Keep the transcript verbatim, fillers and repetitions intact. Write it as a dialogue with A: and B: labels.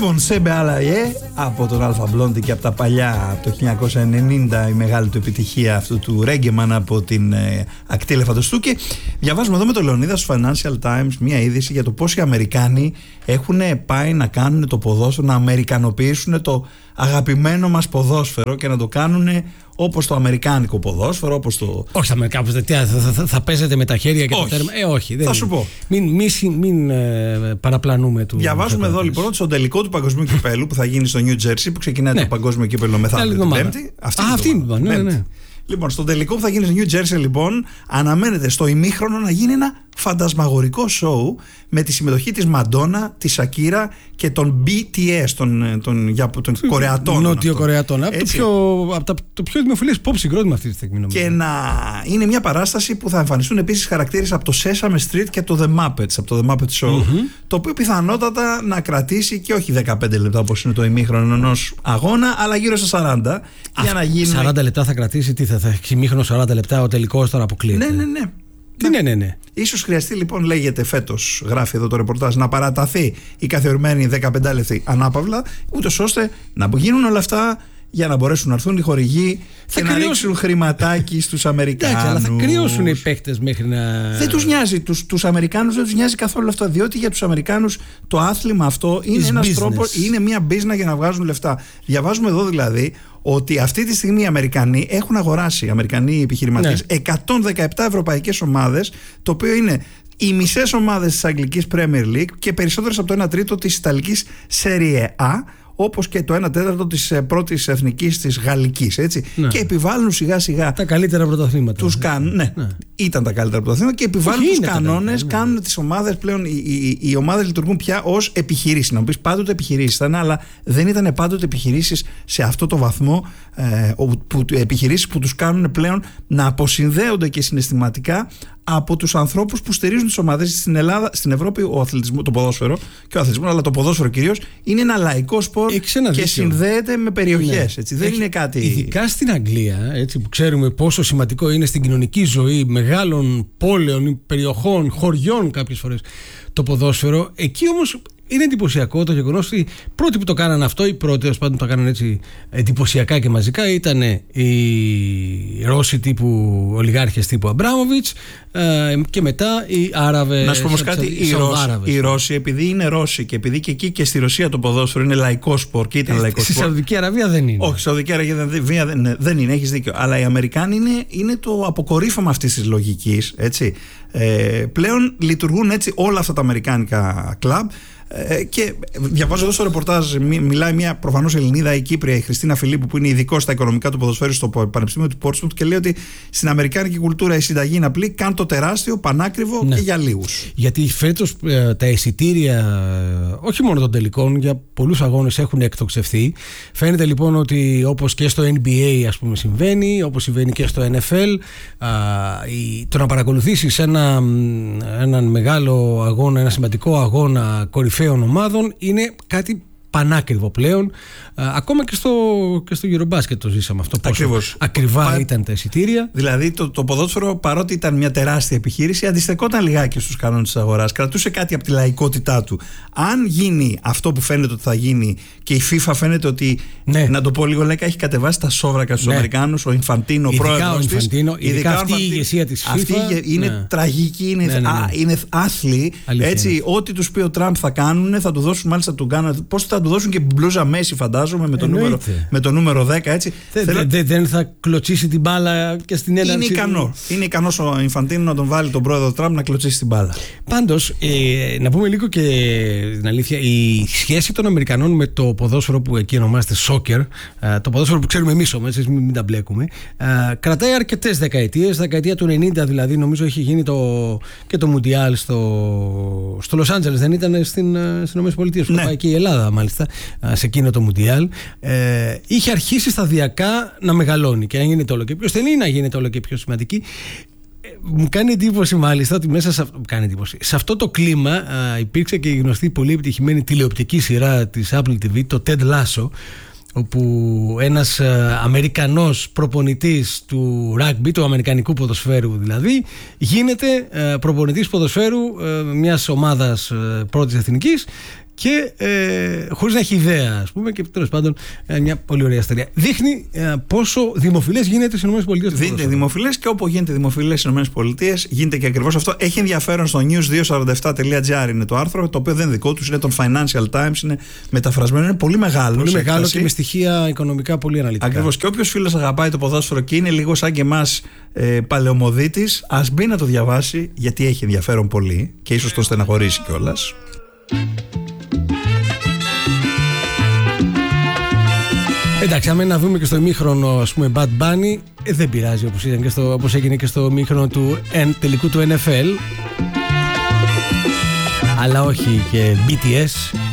A: Λοιπόν, Σέμπε Αλαϊέ από τον Αλφα Μπλόντι και από τα παλιά, από το χίλια εννιακόσια ενενήντα, η μεγάλη του επιτυχία αυτού του Ρέγκεμαν από την ε, ακτή Ελεφαντοστού. Και διαβάζουμε εδώ με τον Λεωνίδα στο Financial Times μια είδηση για το πώς οι Αμερικάνοι έχουν πάει να κάνουν το ποδόσφαιρο, να αμερικανοποιήσουν το αγαπημένο μας ποδόσφαιρο και να το κάνουν όπως το αμερικάνικο ποδόσφαιρο, όπως το...
B: Όχι στα αμερικάνικο, θα, θα, θα, θα παίζετε με τα χέρια και
A: όχι.
B: τα τέρμα. Ε, όχι. Δεν
A: θα
B: είναι.
A: σου πω.
B: Μην, μην, μην ε, παραπλανούμε του.
A: Διαβάζουμε εδώ λοιπόν ότι στον τελικό του παγκοσμίου κυπέλου που θα γίνει στο New Jersey, που ξεκινάει ναι. το παγκόσμιο κύπελο μεθαύριο την Πέμπτη.
B: Αυτή Α, είναι η ναι, ναι.
A: Λοιπόν, στον τελικό που θα γίνει στο New Jersey, λοιπόν, αναμένεται στο ημίχρονο να γίνει ένα φαντασμαγορικό σοου με τη συμμετοχή της Μαντόνα, της Σακύρα και των μπι τι ες, των, των, των Κορεατών.
B: Νότιο-Κορεατών. Από, το πιο, από τα, το πιο δημοφιλές pop συγκρότημα αυτή τη στιγμή.
A: Και να είναι μια παράσταση που θα εμφανιστούν επίσης χαρακτήρες από το Sesame Street και από το The Muppets, από το The Muppet Show, mm-hmm. το οποίο πιθανότατα να κρατήσει και όχι δεκαπέντε λεπτά όπως είναι το ημίχρονο ενός αγώνα, αλλά γύρω στα σαράντα. Α, για να γίνει...
B: σαράντα λεπτά θα κρατήσει, τι θα, θα έχει ημίχρονο σαράντα λεπτά, ο τελικός τώρα αποκλείεται.
A: Ναι, ναι, ναι.
B: Τι ναι, ναι, ναι.
A: Ίσως χρειαστεί λοιπόν, λέγεται φέτος, γράφει εδώ το ρεπορτάζ, να παραταθεί η καθιερωμένη δεκαπέντε λεπτή ανάπαυλα, ούτως ώστε να γίνουν όλα αυτά για να μπορέσουν να έρθουν οι χορηγοί θα και κρυώσουν... να ρίξουν χρηματάκι στους Αμερικάνους.
B: Εντάξει, αλλά θα κρυώσουν οι παίκτες μέχρι να...
A: Δεν τους νοιάζει, τους, τους Αμερικάνους δεν τους νοιάζει καθόλου αυτό, διότι για τους Αμερικάνους το άθλημα αυτό είναι ένας τρόπος, είναι μια business για να βγάζουν λεφτά. Διαβάζουμε εδώ δηλαδή ότι αυτή τη στιγμή οι Αμερικανοί έχουν αγοράσει, οι Αμερικανοί επιχειρηματίες, ναι. εκατόν δεκαεπτά ευρωπαϊκές ομάδες, το οποίο είναι οι μισές ομάδες της Αγγλικής Premier League και περισσότερες από το ένα τρίτο της Ιταλικής Serie A, όπως και το ένα τέταρτο της πρώτης εθνικής της Γαλλικής, έτσι. Ναι. Και επιβάλλουν σιγά σιγά
B: τα καλύτερα πρωταθλήματα.
A: Τους καν... ναι, ναι, ήταν τα καλύτερα πρωταθλήματα και επιβάλλουν τους κανόνες, ναι. κάνουν τις ομάδες πλέον. Οι, οι, οι ομάδες λειτουργούν πια ως επιχειρήσεις. Να μου πεις πάντοτε επιχειρήσεις ήταν, αλλά δεν ήταν πάντοτε επιχειρήσεις σε αυτό το βαθμό. Ε, που, επιχειρήσεις που τους κάνουν πλέον να αποσυνδέονται και συναισθηματικά από τους ανθρώπους που στηρίζουν τις ομάδες. Στην Ελλάδα, στην Ευρώπη, ο αθλητισμός, το ποδόσφαιρο και ο αθλητισμός, αλλά το ποδόσφαιρο κυρίως, είναι ένα λαϊκό σπορ και δίκιο. Συνδέεται με περιοχές. Ναι. Έτσι, δεν Έχει, είναι κάτι.
B: Ειδικά στην Αγγλία, έτσι, που ξέρουμε πόσο σημαντικό είναι στην κοινωνική ζωή μεγάλων πόλεων, περιοχών, χωριών κάποιες φορές το ποδόσφαιρο. Εκεί όμως είναι εντυπωσιακό το γεγονός ότι πρώτοι που το κάνανε αυτό, οι πρώτοι ως πάντων το κάνανε έτσι εντυπωσιακά και μαζικά, ήταν οι Ρώσοι τύπου ολιγάρχες τύπου Αμπράμοβιτς ε, και μετά οι Άραβες.
A: Να σου πω όμως κάτι, οι, Ρώσοι, οι Ρώσοι επειδή είναι Ρώσοι και επειδή και εκεί και στη Ρωσία το ποδόσφαιρο είναι λαϊκό σπορ και ήταν ε, λαϊκό
B: στη
A: σπορ.
B: Στη Σαουδική Αραβία δεν είναι.
A: Όχι, στη Σαουδική Αραβία δεν, δεν, δεν είναι, έχεις δίκιο. Αλλά οι Αμερικάνοι είναι, είναι το αποκορύφωμα αυτής της λογικής. Έτσι. Ε, πλέον λειτουργούν έτσι όλα αυτά τα αμερικάνικα κλαμπ. Και διαβάζω εδώ στο ρεπορτάζ, μιλάει μια προφανώς Ελληνίδα, η Κύπρια, η Χριστίνα Φιλίππου, που είναι ειδικός στα οικονομικά του ποδοσφαίρου στο Πανεπιστήμιο του Πόρτσμουθ, και λέει ότι στην αμερικάνικη κουλτούρα η συνταγή είναι απλή, κάν το τεράστιο, πανάκριβο, ναι. και για λίγους.
B: Γιατί φέτος ε, τα εισιτήρια, ε, όχι μόνο των τελικών, για πολλούς αγώνες έχουν εκτοξευθεί. Φαίνεται λοιπόν ότι όπως και στο N B A, ας πούμε, συμβαίνει, όπως συμβαίνει και στο N F L, ε, η, το να παρακολουθήσεις ένα, έναν μεγάλο αγώνα, ένα σημαντικό αγώνα κορυφαίο ομάδων είναι κάτι πανάκριβο πλέον. Α, ακόμα και στο, και στο Eurobasket το ζήσαμε αυτό. Πόσο ακριβά Πα... ήταν τα εισιτήρια.
A: Δηλαδή το, το ποδόσφαιρο, παρότι ήταν μια τεράστια επιχείρηση, αντιστεκόταν λιγάκι στους κανόνες της αγοράς. Κρατούσε κάτι από τη λαϊκότητά του. Αν γίνει αυτό που φαίνεται ότι θα γίνει και η FIFA φαίνεται ότι, ναι. να το πω λίγο λέκα, έχει κατεβάσει τα σόβρακα στους ναι. Αμερικάνους, ο Ινφαντίνο, ο πρόεδρος της.
B: Ειδικά, ειδικά αυτή η ηγεσία της FIFA.
A: Αυτή είναι ναι. τραγική, είναι, ναι, ναι, ναι. Α, είναι άθλοι. Έτσι, ό,τι τους πει ο Τραμπ θα κάνουν, θα του δώσουν, μάλιστα του κάνουν. Πώς θα του δώσουν και μπλούζα Μέση, φαντάζομαι, με το, νούμερο, με το νούμερο δέκα, έτσι.
B: Δεν Θέλω... δε, δε, θα κλωτσίσει την μπάλα και στην έναρξη.
A: Είναι ικανό. Είναι ικανός ο Ινφαντίνο να τον βάλει τον πρόεδρο Τραμπ να κλωτσίσει την μπάλα.
B: Πάντως, ε, να πούμε λίγο και την αλήθεια, η σχέση των Αμερικανών με το ποδόσφαιρο που εκεί ονομάζεται soccer, ε, το ποδόσφαιρο που ξέρουμε εμείς όμως, μην, μην τα μπλέκουμε, ε, κρατάει αρκετές δεκαετίες. Δεκαετία του ενενήντα δηλαδή, νομίζω έχει γίνει το, και το Μουντιάλ στο, στο Λος Άντζελες, δεν ήταν στην, στις ΗΠΑ, που ναι. πάει και η Ελλάδα μάλιστα σε εκείνο το Μουντιάλ. Ε, είχε αρχίσει σταδιακά να μεγαλώνει και να γίνεται όλο και πιο στενή, να γίνεται όλο και πιο σημαντική. Ε, μου κάνει εντύπωση μάλιστα ότι μέσα σε αυτό, κάνει εντύπωση, σε αυτό το κλίμα α, υπήρξε και η γνωστή πολύ επιτυχημένη τηλεοπτική σειρά της Apple τι βι, το Ted Lasso, όπου ένας α, Αμερικανός προπονητής του rugby, του αμερικανικού ποδοσφαίρου δηλαδή, γίνεται α, προπονητής ποδοσφαίρου α, μιας ομάδας α, πρώτης εθνικής και ε, χωρίς να έχει ιδέα, ας πούμε, και τέλος πάντων ε, μια πολύ ωραία ιστορία. Δείχνει ε, πόσο δημοφιλές γίνεται στις ΗΠΑ.
A: Δίνεται δημοφιλές και όπου γίνεται δημοφιλές στις ΗΠΑ γίνεται και ακριβώς αυτό. Έχει ενδιαφέρον στο news δύο σαράντα επτά τελεία τζι άρ είναι το άρθρο, το οποίο δεν είναι δικό τους, είναι των Financial Times, είναι μεταφρασμένο, είναι πολύ μεγάλο.
B: Πολύ μεγάλο έκταση. Και με στοιχεία οικονομικά πολύ αναλυτικά.
A: Ακριβώς. Και όποιος φίλος αγαπάει το ποδόσφαιρο και είναι λίγο σαν και εμάς ε, παλαιομοδίτης, ας μπει να το διαβάσει, γιατί έχει ενδιαφέρον πολύ και ίσως τον στεναχωρήσει κιόλας.
B: Εντάξει, άμα να δούμε και στο ημίχρονο, ας πούμε, Bad Bunny, ε, δεν πειράζει, όπως, ήταν και στο, όπως έγινε και στο ημίχρονο του εν, τελικού του N F L. Αλλά όχι και μπι τι ες.